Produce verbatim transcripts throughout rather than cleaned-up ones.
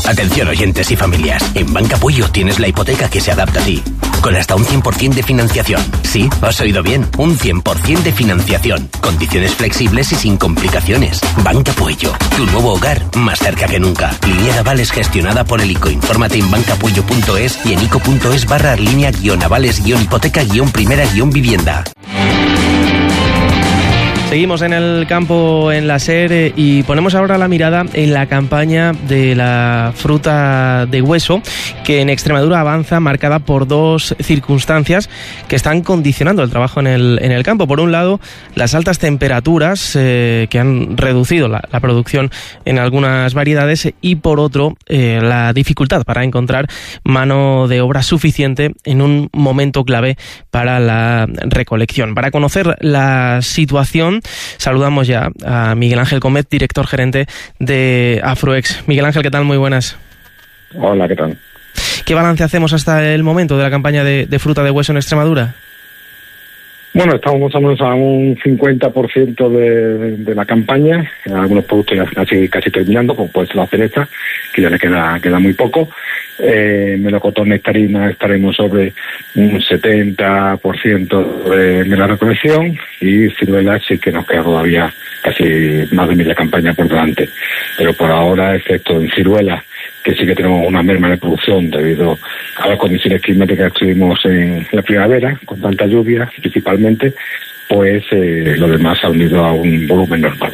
Atención oyentes y familias, en Banca Puello tienes la hipoteca que se adapta a ti, con hasta un cien por ciento de financiación. Sí, has oído bien, un cien por ciento de financiación, condiciones flexibles y sin complicaciones. Banca Puello, tu nuevo hogar más cerca que nunca. Línea de avales gestionada por el I C O. Infórmate en bancapuello punto es y en ico punto es barra línea guión avales guión hipoteca guión primera guión vivienda. Seguimos en el campo en la SER y ponemos ahora la mirada en la campaña de la fruta de hueso, que en Extremadura avanza marcada por dos circunstancias que están condicionando el trabajo en el, en el campo. Por un lado, las altas temperaturas eh, que han reducido la, la producción en algunas variedades, y por otro, eh, la dificultad para encontrar mano de obra suficiente en un momento clave para la recolección. Para conocer la situación, saludamos ya a Miguel Ángel Comet, director gerente de Afruex. Miguel Ángel, ¿qué tal? Muy buenas. Hola, ¿qué tal? ¿Qué balance hacemos hasta el momento de la campaña de, de fruta de hueso en Extremadura? Bueno, estamos más o menos a un cincuenta por ciento de, de, de la campaña. En algunos productos ya casi, casi terminando, como puede ser la cereza, que ya le queda, queda muy poco. Eh, melocotón, nectarina, estaremos sobre un setenta por ciento de, de la recolección, y ciruelas sí que nos queda todavía casi más de media campaña por delante. Pero por ahora, excepto en ciruelas, que sí que tenemos una merma de producción debido a las condiciones climáticas que tuvimos en la primavera, con tanta lluvia principalmente, pues eh, lo demás ha unido a un volumen normal.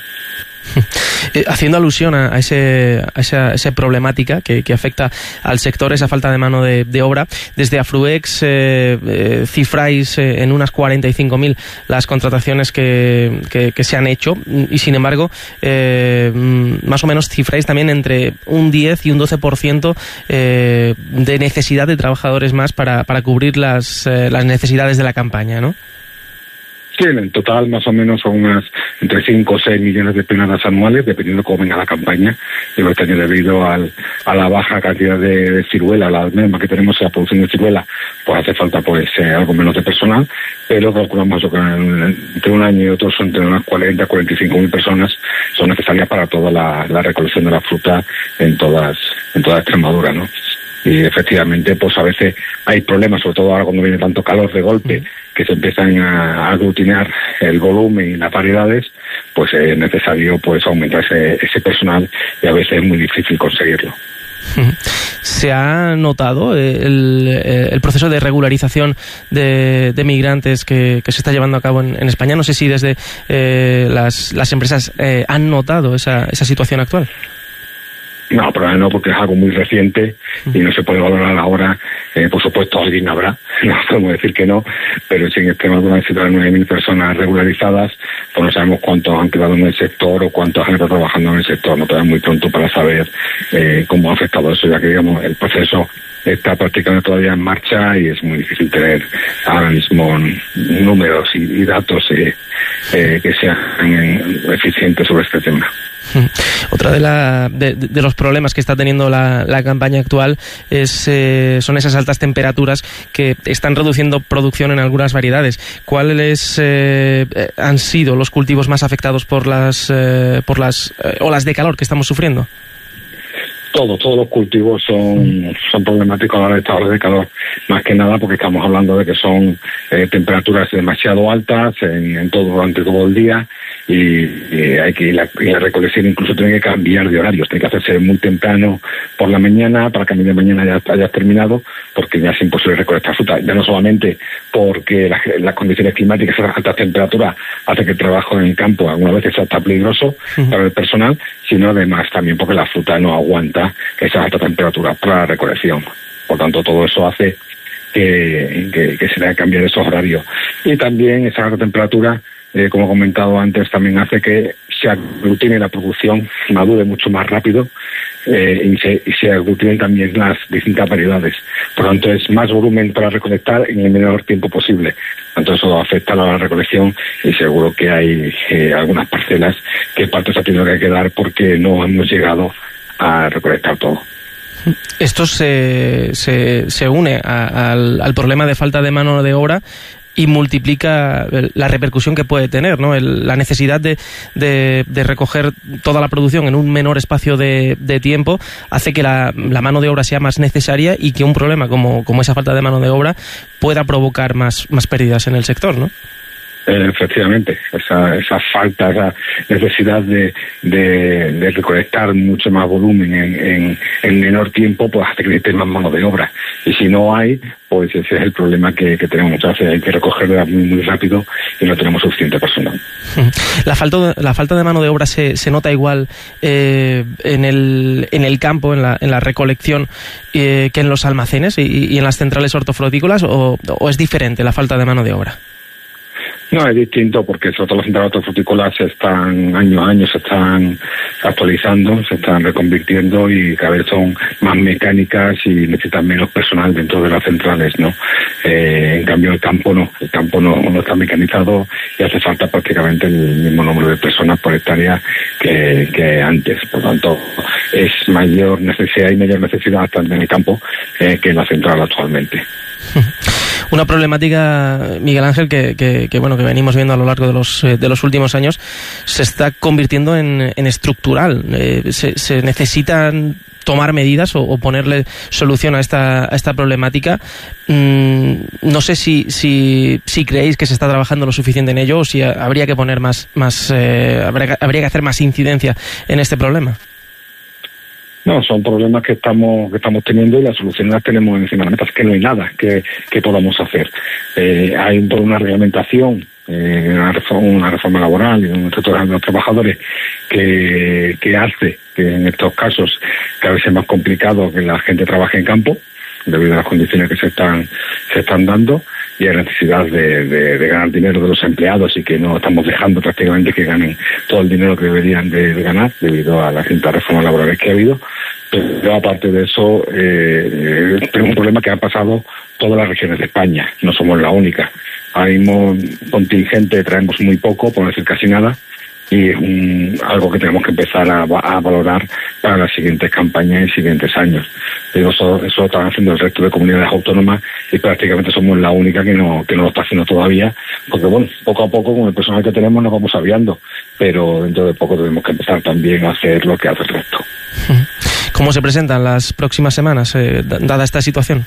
Haciendo alusión a, ese, a esa, esa problemática que, que afecta al sector, esa falta de mano de, de obra, desde Afruex eh, eh, cifráis eh, en unas cuarenta y cinco mil las contrataciones que, que, que se han hecho, y sin embargo eh, más o menos cifráis también entre un diez y un doce por ciento eh, de necesidad de trabajadores más para, para cubrir las, eh, las necesidades de la campaña, ¿no? Sí, en total más o menos son unas entre cinco o seis millones de penadas anuales, dependiendo cómo venga la campaña. Digo, este año debido al, a la baja cantidad de, de ciruela, la merma que tenemos en la producción de ciruela, pues hace falta pues eh, algo menos de personal, pero calculamos que entre un año y otro son entre unas cuarenta a cuarenta y cinco mil personas son necesarias para toda la, la recolección de la fruta en todas en toda Extremadura, ¿no? Y efectivamente, pues a veces hay problemas, sobre todo ahora cuando viene tanto calor de golpe, que se empiezan a aglutinar el volumen y las variedades, pues es necesario pues aumentar ese, ese personal, y a veces es muy difícil conseguirlo. ¿Se ha notado el, el proceso de regularización de, de migrantes que, que se está llevando a cabo en, en España? No sé si desde eh, las, las empresas eh, han notado esa, esa situación actual. No, pero no, porque es algo muy reciente y no se puede valorar ahora. Eh, por supuesto, alguien habrá, no podemos decir que no, pero si en Extremadura hay nueve mil personas regularizadas, pues no sabemos cuántos han quedado en el sector o cuántos han estado trabajando en el sector. No todavía muy pronto para saber eh, cómo ha afectado eso, ya que, digamos, el proceso está prácticamente todavía en marcha y es muy difícil tener ahora mismo números y, y datos eh, eh, que sean eh, eficientes sobre este tema. Otra de, la, de, de los problemas que está teniendo la, la campaña actual es, eh, son esas altas temperaturas que están reduciendo producción en algunas variedades. ¿Cuáles eh, han sido los cultivos más afectados por las, eh, por las eh, olas de calor que estamos sufriendo? Todo, todos los cultivos son, son problemáticos a la hora de estas olas de calor, más que nada porque estamos hablando de que son eh, temperaturas demasiado altas en, en todo durante todo el día, y, y hay que y la, y la recolección incluso tiene que cambiar de horarios, tiene que hacerse muy temprano por la mañana para que a media mañana ya haya terminado, porque ya es imposible recolectar fruta, ya no solamente porque las, las condiciones climáticas, esas altas temperaturas, hace que el trabajo en el campo algunas veces sea tan peligroso uh-huh. para el personal, sino además también porque la fruta no aguanta esa alta temperatura para la recolección. Por tanto, todo eso hace que, que, que se tenga que cambiar esos horarios. Y también esa alta temperatura, eh, como he comentado antes, también hace que se aglutine la producción, madure mucho más rápido, eh, y, se, y se aglutinen también las distintas variedades. Por tanto, es más volumen para recolectar en el menor tiempo posible. Entonces, eso afecta a la recolección, y seguro que hay eh, algunas parcelas que parte se ha tenido que quedar porque no hemos llegado a recolectar todo. Esto se, se, se une a, al, al problema de falta de mano de obra y multiplica la repercusión que puede tener, ¿no? El, la necesidad de, de, de recoger toda la producción en un menor espacio de, de tiempo hace que la, la mano de obra sea más necesaria y que un problema como, como esa falta de mano de obra pueda provocar más, más pérdidas en el sector, ¿no? Eh, efectivamente, esa, esa falta, esa necesidad de, de, de recolectar mucho más volumen en, en, en menor tiempo, pues hace que necesite más mano de obra. Y si no hay, pues ese es el problema que, que tenemos muchas veces. Hay que recogerla muy, muy rápido y no tenemos suficiente personal. La falta, la falta de mano de obra se, se nota igual eh, en, el, en el campo, en la, en la recolección, eh, que en los almacenes y, y en las centrales hortofrutícolas, o, o es diferente la falta de mano de obra. No, es distinto porque sobre todo las centrales hortofrutícolas se están, año a año, se están actualizando, se están reconvirtiendo y cada vez son más mecánicas y necesitan menos personal dentro de las centrales, ¿no? Eh, en cambio el campo no, el campo no, no está mecanizado y hace falta prácticamente el mismo número de personas por hectárea que, que antes. Por lo tanto, es mayor necesidad y mayor necesidad tanto en el campo eh, que en la central actualmente. Una problemática, Miguel Ángel, que, que, que bueno que venimos viendo a lo largo de los de los últimos años, se está convirtiendo en, en estructural. Eh, se, se necesitan tomar medidas o, o ponerle solución a esta a esta problemática. Mm, no sé si, si si creéis que se está trabajando lo suficiente en ello o si habría que poner más más eh, habría, habría que hacer más incidencia en este problema. No, son problemas que estamos que estamos teniendo y las soluciones las tenemos encima de la mesa. Es que no hay nada que, que podamos hacer. Eh, hay una reglamentación, eh, una, reforma, una reforma laboral y un estatuto de los trabajadores que, que hace que en estos casos cada vez sea más complicado que la gente trabaje en campo debido a las condiciones que se están se están dando y a la necesidad de, de, de ganar dinero de los empleados y que no estamos dejando prácticamente que ganen todo el dinero que deberían de, de ganar debido a las distintas reformas laborales que ha habido. Pero aparte de eso, eh, tenemos un problema que ha pasado todas las regiones de España, no somos la única. Ahora mismo contingente traemos muy poco, por no decir casi nada, y es un, algo que tenemos que empezar a, a valorar para las siguientes campañas y siguientes años. Digo, eso, eso lo están haciendo el resto de comunidades autónomas y prácticamente somos la única que no que no lo está haciendo todavía, porque bueno, poco a poco con el personal que tenemos nos vamos aviando, pero dentro de poco tenemos que empezar también a hacer lo que hace el resto. ¿Cómo se presentan las próximas semanas, eh, dada esta situación?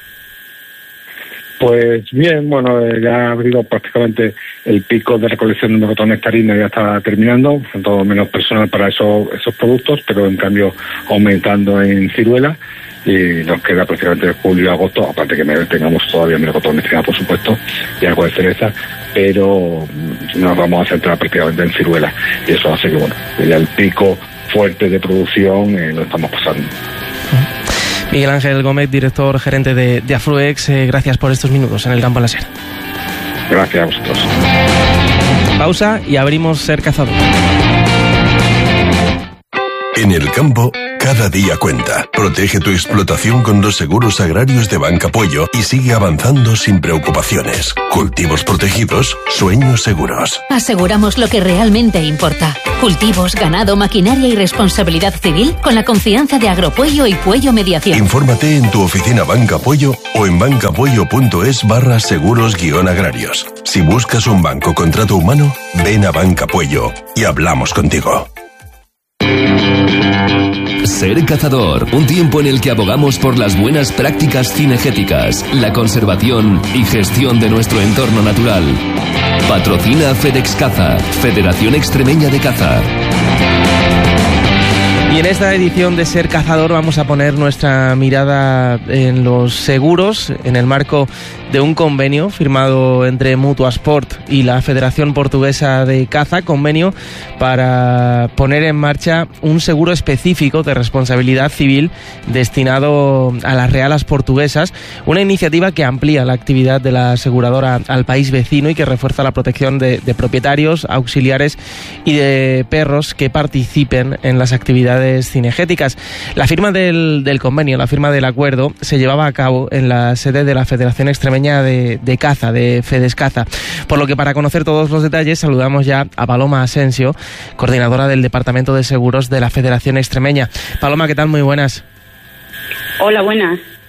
Pues bien, bueno, eh, ya ha habido prácticamente el pico de recolección de melocotón nectarina, ya está terminando, todo menos personal para esos, esos productos, pero en cambio aumentando en ciruela, y nos queda prácticamente de julio a agosto, aparte que tengamos todavía melocotón nectarina, por supuesto, y algo de cereza, pero nos vamos a centrar prácticamente en ciruela, y eso hace que, bueno, ya el pico fuerte de producción eh, lo estamos pasando. Miguel Ángel Gómez, director gerente de, de Afruex, eh, gracias por estos minutos en el Campo en la Ser. Gracias a vosotros. Pausa y abrimos Ser Cazador. En el campo, cada día cuenta. Protege tu explotación con los seguros agrarios de Banca Puello y sigue avanzando sin preocupaciones. Cultivos protegidos, sueños seguros. Aseguramos lo que realmente importa. Cultivos, ganado, maquinaria y responsabilidad civil con la confianza de Agropuello y Puello Mediación. Infórmate en tu oficina Banca Puello o en bancapuello.es barra seguros guión agrarios. Si buscas un banco contrato humano, ven a Banca Puello y hablamos contigo. Ser Cazador, un tiempo en el que abogamos por las buenas prácticas cinegéticas, la conservación y gestión de nuestro entorno natural. Patrocina FedEx Caza, Federación Extremeña de Caza. Y en esta edición de Ser Cazador vamos a poner nuestra mirada en los seguros, en el marco de un convenio firmado entre Mutuasport y la Federación Portuguesa de Caza, convenio para poner en marcha un seguro específico de responsabilidad civil destinado a las realas portuguesas, una iniciativa que amplía la actividad de la aseguradora al país vecino y que refuerza la protección de, de propietarios, auxiliares y de perros que participen en las actividades cinegéticas. La firma del, del convenio, la firma del acuerdo, se llevaba a cabo en la sede de la Federación Extremeña de, de Caza, de Fedescaza. Por lo que para conocer todos los detalles saludamos ya a Paloma Asensio, coordinadora del Departamento de Seguros de la Federación Extremeña. Paloma, ¿qué tal? Muy buenas. Hola, buenas.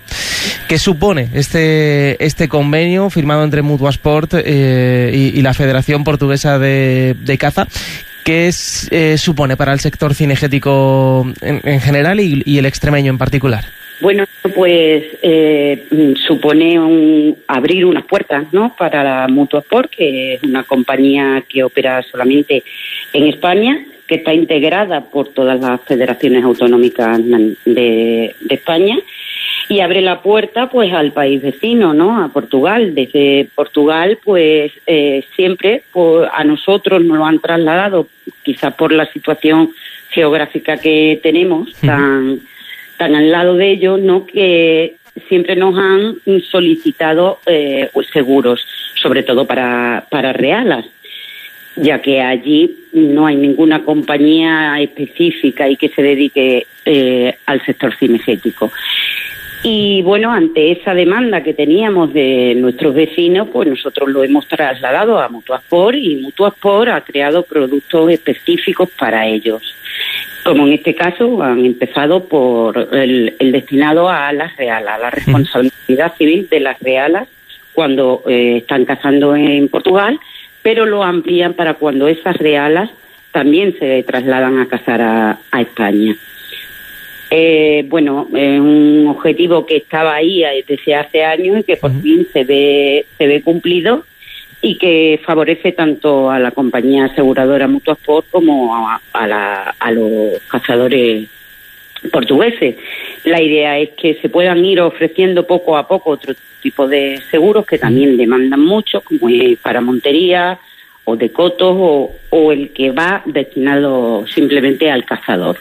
¿Qué supone este este convenio firmado entre Mutuasport eh, y, y la Federación Portuguesa de, de Caza? ¿Qué es, eh, supone para el sector cinegético en, en general y, y el extremeño en particular? Bueno, pues eh, supone un, abrir unas puertas, ¿no?, para la Mutuasport, que es una compañía que opera solamente en España, que está integrada por todas las federaciones autonómicas de, de España, y abre la puerta pues al país vecino, ¿no?, a Portugal. Desde Portugal, pues eh, siempre pues, a nosotros nos lo han trasladado, quizás por la situación geográfica que tenemos, tan, tan al lado de ellos, ¿no?, que siempre nos han solicitado eh, pues, seguros, sobre todo para, para realas, ya que allí no hay ninguna compañía específica y que se dedique eh, al sector cinegético. Y bueno, ante esa demanda que teníamos de nuestros vecinos, pues nosotros lo hemos trasladado a Mutuasport, y Mutuasport ha creado productos específicos para ellos. Como en este caso han empezado por el, el destinado a las realas, a la responsabilidad civil de las realas cuando eh, están cazando en Portugal, pero lo amplían para cuando esas realas también se trasladan a cazar a, a España. Eh, bueno, es un objetivo que estaba ahí desde hace años y que por fin se ve se ve cumplido, y que favorece tanto a la compañía aseguradora Mutuasport como a, a, la, a los cazadores portugueses. La idea es que se puedan ir ofreciendo poco a poco otro tipo de seguros que también demandan mucho, como es para montería o de cotos, o, o el que va destinado simplemente al cazador.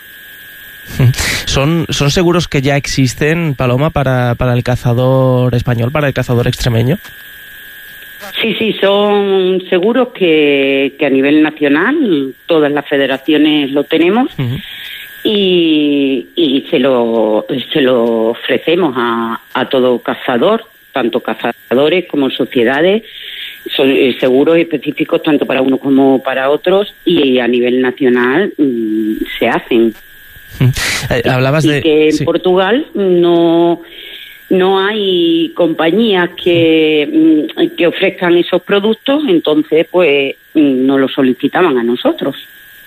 ¿Son, son seguros que ya existen, Paloma, para, para el cazador español, para el cazador extremeño? Sí, sí, son seguros que, que a nivel nacional todas las federaciones lo tenemos. Uh-huh. y, y se lo se lo ofrecemos a, a todo cazador, tanto cazadores como sociedades. Son seguros específicos tanto para unos como para otros, y a nivel nacional mmm, se hacen. Eh, hablabas y de que en sí. Portugal no no hay compañías que que ofrezcan esos productos, entonces pues nos lo solicitaban a nosotros.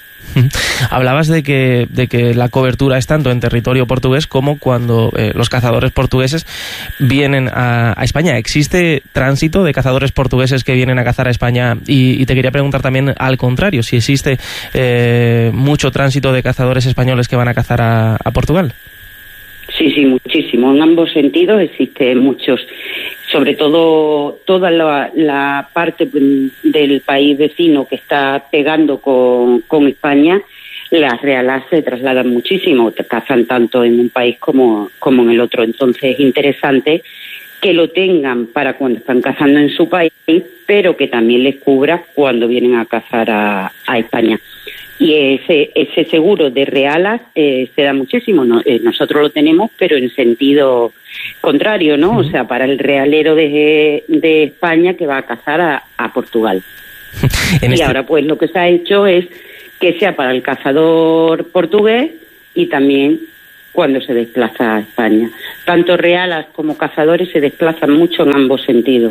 Hablabas de que de que la cobertura es tanto en territorio portugués como cuando eh, los cazadores portugueses vienen a, a España. ¿Existe tránsito de cazadores portugueses que vienen a cazar a España? Y, y te quería preguntar también al contrario, si existe eh, mucho tránsito de cazadores españoles que van a cazar a, a Portugal. Sí, sí, muchísimo. En ambos sentidos existen muchos. Sobre todo toda la, la parte del país vecino que está pegando con, con España, las realas se trasladan muchísimo, cazan tanto en un país como, como en el otro. Entonces es interesante que lo tengan para cuando están cazando en su país, pero que también les cubra cuando vienen a cazar a, a España. Y ese ese seguro de realas eh, se da muchísimo. No, eh, nosotros lo tenemos, pero en sentido contrario, ¿no? Uh-huh. O sea, para el realero de, de España que va a cazar a, a Portugal. y este... ahora pues lo que se ha hecho es que sea para el cazador portugués y también cuando se desplaza a España. Tanto realas como cazadores se desplazan mucho en ambos sentidos.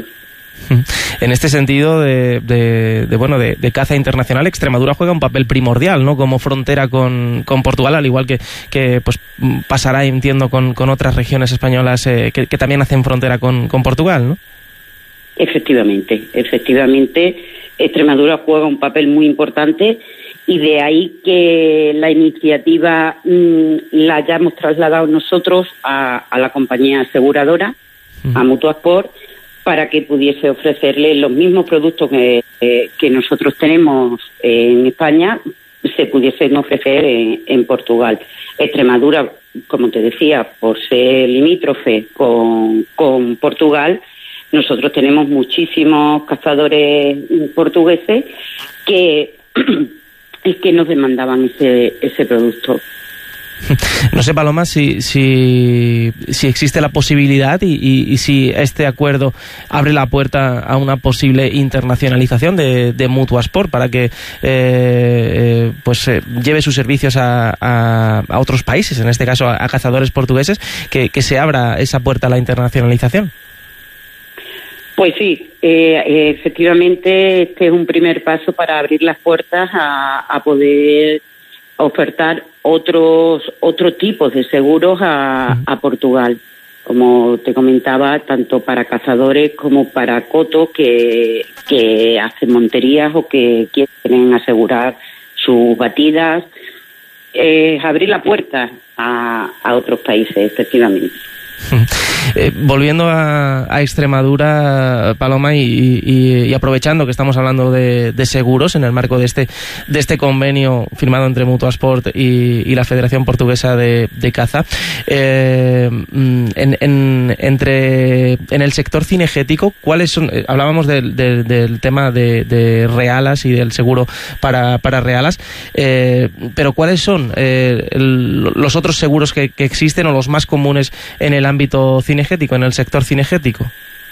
En este sentido de, de, de bueno de, de caza internacional, Extremadura juega un papel primordial, ¿no? Como frontera con, con Portugal, al igual que, que pues pasará, entiendo, con, con otras regiones españolas eh, que, que también hacen frontera con, con Portugal, ¿no? Efectivamente, efectivamente, Extremadura juega un papel muy importante, y de ahí que la iniciativa mmm, la hayamos trasladado nosotros a, a la compañía aseguradora, uh-huh. a Mutuasport, para que pudiese ofrecerle los mismos productos que, eh, que nosotros tenemos en España, se pudiesen ofrecer en, en Portugal. Extremadura, como te decía, por ser limítrofe con, con Portugal, nosotros tenemos muchísimos cazadores portugueses que, que nos demandaban ese, ese producto. No sé, Paloma, si, si, si existe la posibilidad y, y, y si este acuerdo abre la puerta a una posible internacionalización de, de Mutuasport para que eh, eh, pues eh, lleve sus servicios a, a, a otros países, en este caso a, a cazadores portugueses, que, que se abra esa puerta a la internacionalización. Pues sí, eh, efectivamente este es un primer paso para abrir las puertas a, a poder ofertar otros otro tipos de seguros a, a Portugal, como te comentaba, tanto para cazadores como para cotos que, que hacen monterías o que quieren asegurar sus batidas. Es abrir la puerta a, a otros países, efectivamente. Eh, volviendo a, a Extremadura, Paloma, y, y, y aprovechando que estamos hablando de, de seguros en el marco de este de este convenio firmado entre Mutuasport y, y la Federación Portuguesa de, de Caza, eh, en, en, entre, en el sector cinegético, ¿cuáles son? Eh, hablábamos del, del, del tema de, de realas y del seguro para, para realas, eh, pero ¿cuáles son eh, el, los otros seguros que, que existen o los más comunes en el ámbito cinegético, en el sector cinegético?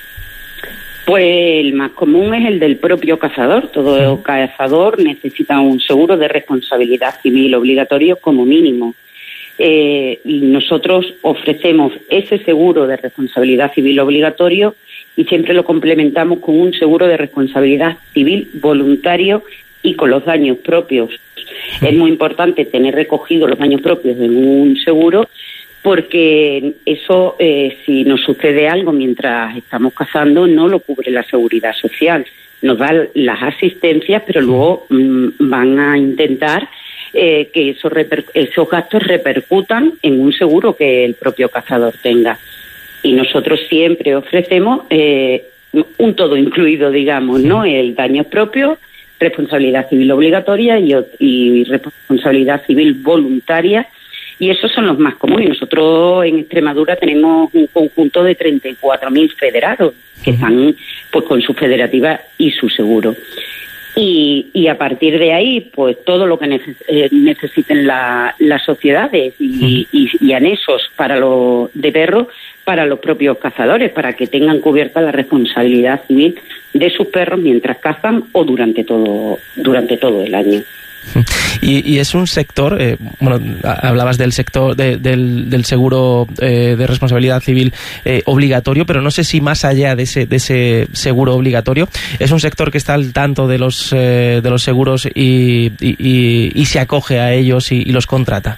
Pues el más común es el del propio cazador. Todo cazador necesita un seguro de responsabilidad civil obligatorio como mínimo. Eh, y nosotros ofrecemos ese seguro de responsabilidad civil obligatorio y siempre lo complementamos con un seguro de responsabilidad civil voluntario y con los daños propios. Es muy importante tener recogidos los daños propios en un seguro, porque eso, eh, si nos sucede algo mientras estamos cazando, no lo cubre la seguridad social. Nos da las asistencias, pero luego mmm, van a intentar eh, que esos, reper- esos gastos repercutan en un seguro que el propio cazador tenga. Y nosotros siempre ofrecemos eh, un todo incluido, digamos, ¿no? El daño propio, responsabilidad civil obligatoria y, y responsabilidad civil voluntaria. Y esos son los más comunes. Nosotros en Extremadura tenemos un conjunto de treinta y cuatro mil federados que están pues con su federativa y su seguro. Y, y a partir de ahí, pues todo lo que neces- eh, necesiten la, las sociedades y, y, y anexos para los de perros para los propios cazadores, para que tengan cubierta la responsabilidad civil de sus perros mientras cazan o durante todo durante todo el año. Y, y es un sector, eh, bueno, hablabas del sector de, del, del seguro eh, de responsabilidad civil eh, obligatorio, pero no sé si más allá de ese de ese seguro obligatorio es un sector que está al tanto de los eh, de los seguros y, y, y, y se acoge a ellos y, y los contrata.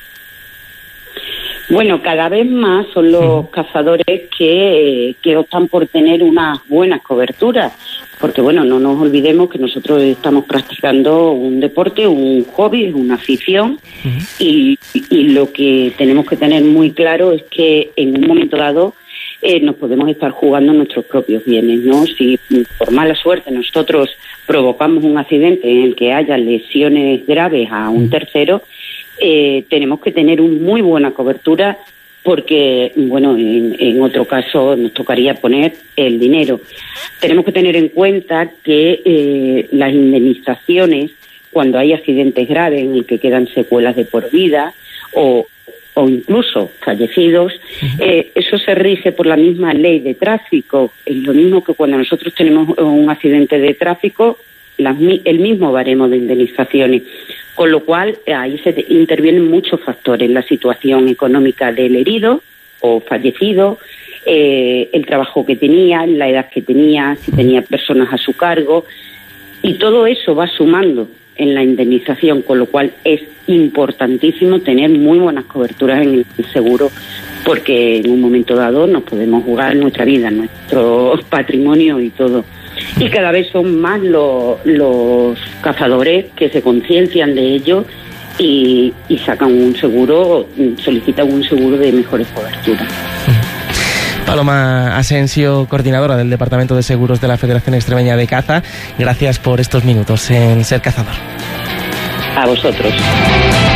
Bueno, cada vez más son los cazadores que, que optan por tener unas buenas coberturas, porque bueno, no nos olvidemos que nosotros estamos practicando un deporte, un hobby, una afición, uh-huh. y, y lo que tenemos que tener muy claro es que en un momento dado eh, nos podemos estar jugando nuestros propios bienes, ¿no? Si por mala suerte nosotros provocamos un accidente en el que haya lesiones graves a un tercero, Eh, tenemos que tener una muy buena cobertura porque, bueno, en, en otro caso nos tocaría poner el dinero. Tenemos que tener en cuenta que eh, las indemnizaciones, cuando hay accidentes graves en el que quedan secuelas de por vida o, o incluso fallecidos, eh, eso se rige por la misma ley de tráfico. Es lo mismo que cuando nosotros tenemos un accidente de tráfico, las, el mismo baremo de indemnizaciones. Con lo cual, ahí se intervienen muchos factores, la situación económica del herido o fallecido, eh, el trabajo que tenía, la edad que tenía, si tenía personas a su cargo, y todo eso va sumando en la indemnización, con lo cual es importantísimo tener muy buenas coberturas en el seguro, porque en un momento dado nos podemos jugar nuestra vida, nuestro patrimonio y todo. Y cada vez son más los, los cazadores que se conciencian de ello y, y sacan un seguro, solicitan un seguro de mejores coberturas. Paloma Asensio, coordinadora del Departamento de Seguros de la Federación Extremeña de Caza, gracias por estos minutos en Ser Cazador. A vosotros.